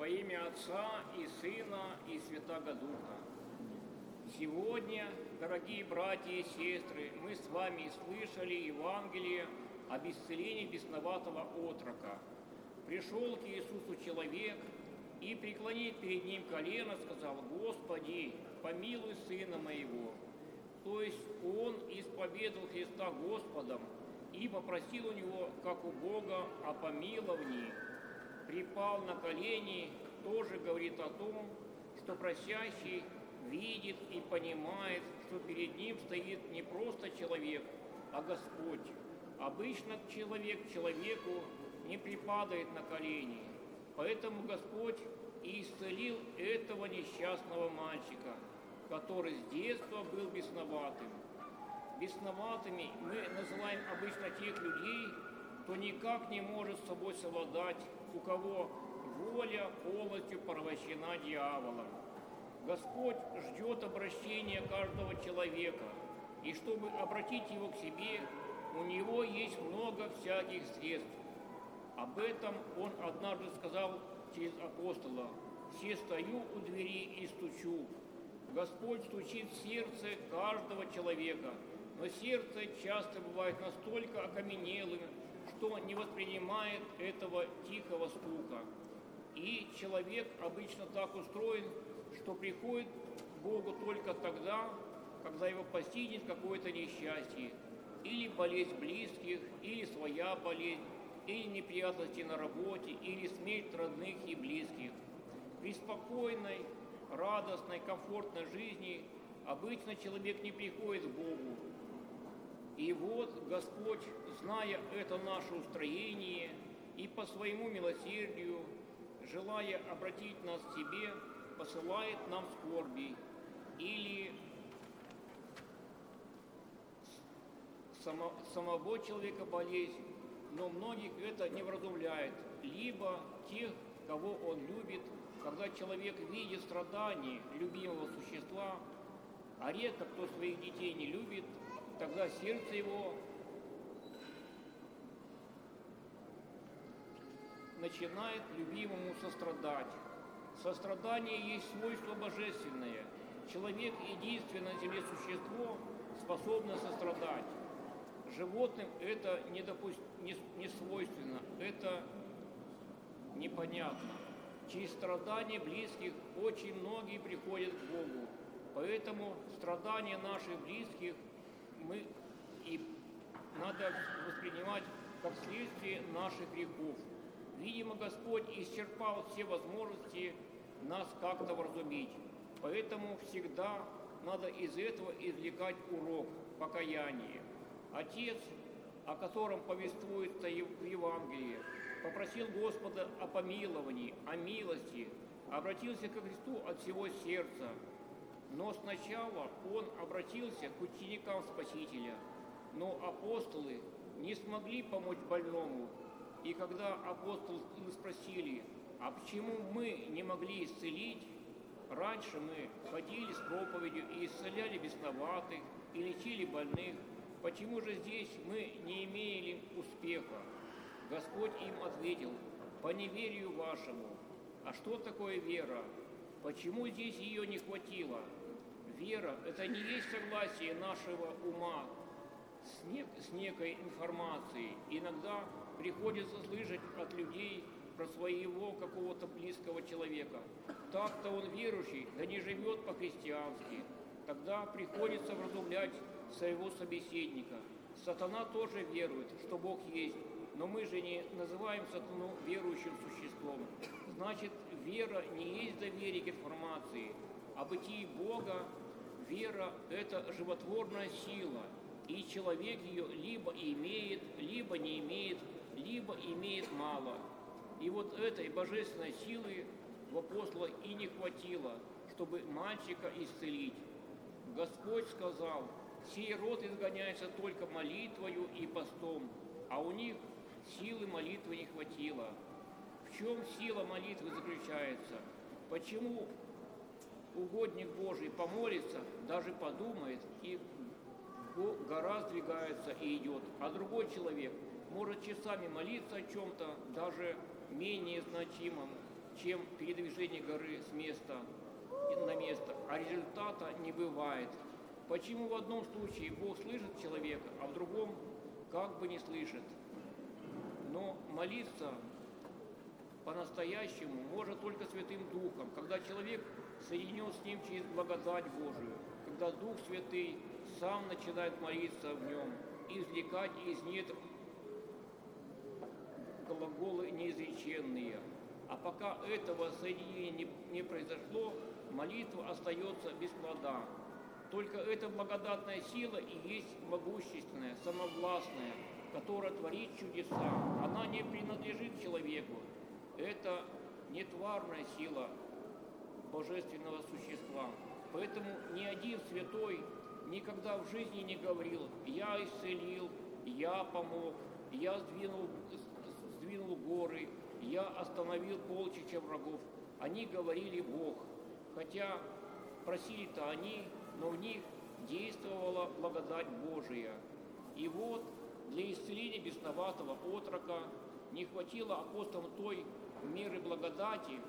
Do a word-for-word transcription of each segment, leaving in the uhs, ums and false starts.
имя Отца и Сына и Святаго Духа. Сегодня, дорогие братья и сестры, мы с вами слышали Евангелие об исцелении бесноватого отрока. Пришел к Иисусу человек и, преклонив перед ним колено, сказал: «Господи, помилуй сына моего». То есть он исповедовал Христа Господом и попросил у него, как у Бога, о помиловании. Припал на колени, тоже говорит о том, что просящий видит и понимает, что перед ним стоит не просто человек, а Господь. Обычно человек человеку не припадает на колени, поэтому Господь и исцелил этого несчастного мальчика, который с детства был бесноватым. Бесноватыми мы называем обычно тех людей, кто никак не может с собой совладать, у кого воля полностью порабощена дьяволом. Господь ждет обращения каждого человека, и чтобы обратить его к себе, у него есть много всяких средств. Об этом он однажды сказал через апостола: «Все стою у двери и стучу». Господь стучит в сердце каждого человека, но сердце часто бывает настолько окаменелым, что не воспринимает этого тихого стука. И человек обычно так устроен, что приходит к Богу только тогда, когда его постигнет какое-то несчастье, или болезнь близких, или своя болезнь, или неприятности на работе, или смерть родных и близких. При спокойной, радостной, комфортной жизни обычно человек не приходит к Богу. И вот Господь, зная это наше устроение и по своему милосердию, желая обратить нас к себе, посылает нам скорби или само, самого человека болезнь, но многих это не вразумляет, либо тех, кого он любит. Когда человек видит страдания любимого существа, а редко кто своих детей не любит, тогда сердце его начинает любимому сострадать. Сострадание есть свойство божественное. Человек – единственное на земле существо, способное сострадать. Животным это не, допу... не... не свойственно, это непонятно. Через страдания близких очень многие приходят к Богу. Поэтому страдания наших близких мы и надо воспринимать как следствие наших грехов. Видимо, Господь исчерпал все возможности нас как-то вразумить. Поэтому всегда надо из этого извлекать урок покаяния. Отец, о котором повествуется в Евангелии, попросил Господа о помиловании, о милости, обратился ко Христу от всего сердца. Но сначала он обратился к ученикам Спасителя, но апостолы не смогли помочь больному. И когда апостолы спросили: а почему мы не могли исцелить? Раньше мы ходили с проповедью и исцеляли бесноватых, и лечили больных. Почему же здесь мы не имели успеха? Господь им ответил: по неверию вашему. А что такое вера? Почему здесь ее не хватило? Вера – это не есть согласие нашего ума с, нек с некой информацией. Иногда приходится слышать от людей про своего какого-то близкого человека. Так-то он верующий, да не живет по-христиански. Тогда приходится вразумлять своего собеседника. Сатана тоже верует, что Бог есть, но мы же не называем сатану верующим существом. Значит, вера не есть доверие к информации. О бытии Бога вера – это животворная сила, и человек ее либо имеет, либо не имеет, либо имеет мало. И вот этой божественной силы в апостола и не хватило, чтобы мальчика исцелить. Господь сказал: сей род изгоняется только молитвою и постом, а у них силы молитвы не хватило. В чем сила молитвы заключается? Почему угодник Божий помолится, даже подумает, и гора сдвигается и идет, а другой человек может часами молиться о чем-то, даже менее значимом, чем передвижение горы с места на место, а результата не бывает. Почему в одном случае Бог слышит человека, а в другом как бы не слышит? Но молиться по-настоящему может только Святым Духом, когда человек соединен с Ним через благодать Божию, когда Дух Святый сам начинает молиться в нем, извлекать из недр глаголы неизреченные. А пока этого соединения не, не произошло, молитва остается без плода. Только эта благодатная сила и есть могущественная, самовластная, которая творит чудеса. Она не принадлежит человеку. Это нетварная сила божественного существа. Поэтому ни один святой никогда в жизни не говорил: «Я исцелил, я помог, я сдвинул, сдвинул горы, я остановил полчища врагов». Они говорили «Бог», хотя просили-то они, но в них действовала благодать Божия. И вот для исцеления бесноватого отрока не хватило апостолам той меры благодати,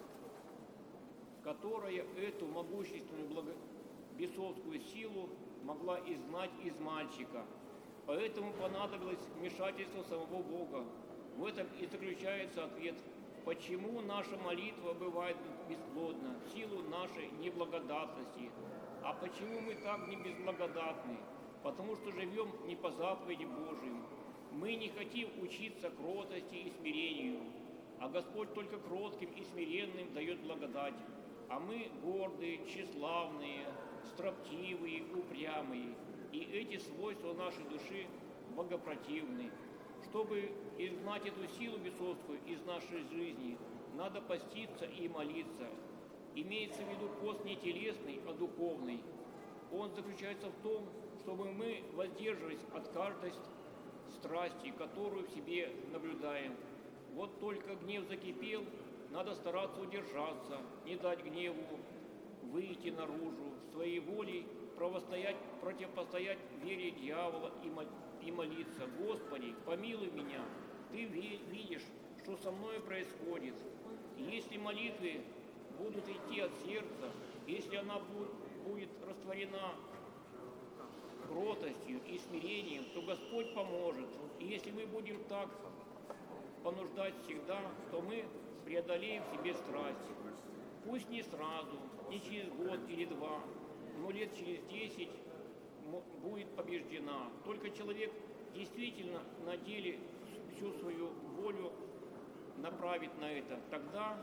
которая эту могущественную благо... бесовскую силу могла изгнать из мальчика. Поэтому понадобилось вмешательство самого Бога. В этом и заключается ответ, почему наша молитва бывает бесплодна, в силу нашей неблагодатности. А почему мы так не безблагодатны? Потому что живем не по заповеди Божьим. Мы не хотим учиться кротости и смирению, а Господь только кротким и смиренным дает благодать. А мы гордые, тщеславные, строптивые, упрямые. И эти свойства нашей души богопротивны. Чтобы изгнать эту силу бесовскую из нашей жизни, надо поститься и молиться. Имеется в виду пост не телесный, а духовный. Он заключается в том, чтобы мы воздерживались от каждой страсти, которую в себе наблюдаем. Вот только гнев закипел, надо стараться удержаться, не дать гневу выйти наружу, своей волей противостоять, противостоять вере дьявола и, мол, и молиться: «Господи, помилуй меня, Ты видишь, что со мной происходит». И если молитвы будут идти от сердца, если она будет растворена кротостью и смирением, то Господь поможет. И если мы будем так понуждать всегда, то мы преодолеем в себе страсть. Пусть не сразу, не через год или два, но лет через десять будет побеждена. Только человек действительно на деле всю свою волю направит на это. Тогда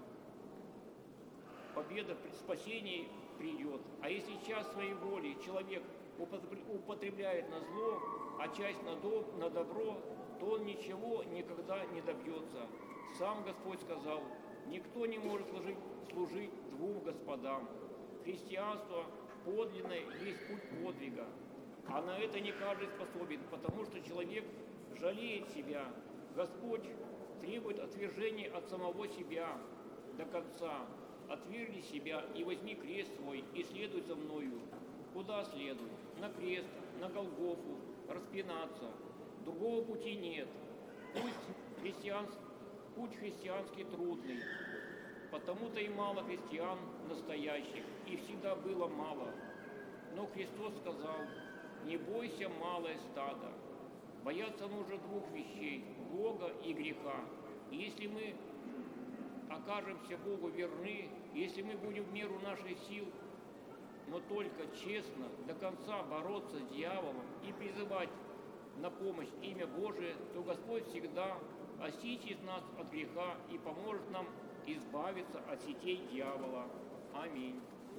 победа в спасении придет. А если часть своей воли человек употребляет на зло, а часть на, доб- на добро, то он ничего никогда не добьется. Сам Господь сказал: никто не может служить, служить двум господам. Христианство подлинное есть путь подвига, а на это не каждый способен, потому что человек жалеет себя. Господь требует отвержения от самого себя до конца. Отвергни себя и возьми крест свой, и следуй за мною. Куда следуй? На крест, на Голгофу, распинаться. Другого пути нет. Пусть христианс... Путь христианский трудный, потому-то и мало христиан настоящих, и всегда было мало. Но Христос сказал: не бойся, малое стадо. Бояться нужно двух вещей – Бога и греха. И если мы окажемся Богу верны, если мы будем в меру наших сил, но только честно до конца бороться с дьяволом и призывать на помощь имя Божие, то Господь всегда очистит нас от греха и поможет нам избавиться от сетей дьявола. Аминь.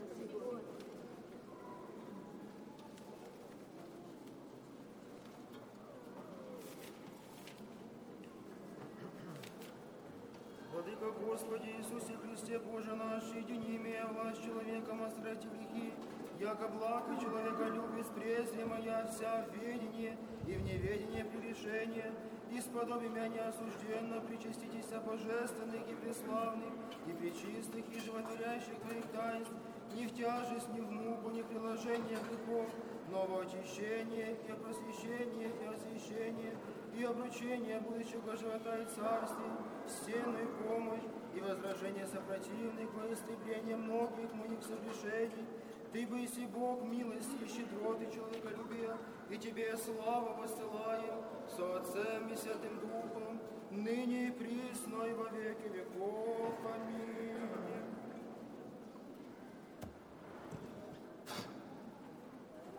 Владыка Господи Иисусе Христе Боже наш, едини имея власть человеком острать грехи, яко благ и человека любит презри моя вся в ведении и в неведении прегрешения, и сподоби меня неосужденно причаститесь божественных и преславных, и пречистых, и животворящих твоих таинств, ни в тяжесть, ни в муку, ни в приложение грехов, но в очищение, и просвещение, и освящение, и обручение будущего живота и царствия, стену и помощь, и возражение сопротивных во истребление многих моих согрешений. Ты бы и Бог милости и щедроты человеколюбия, и Тебе славу посылаем со Отцем и Святым Духом, ныне и присно и во веки веков. Аминь.